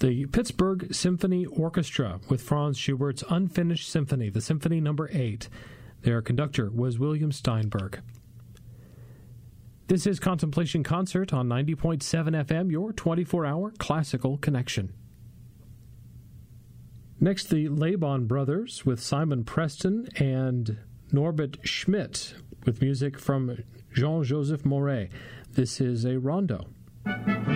The Pittsburgh Symphony Orchestra with Franz Schubert's Unfinished Symphony, the Symphony No. 8. Their conductor was William Steinberg. This is Contemplation Concert on 90.7 FM, your 24-hour classical connection. Next, the Laban Brothers with Simon Preston and Norbert Schmidt with music from Jean-Joseph Mauret. This is a rondo.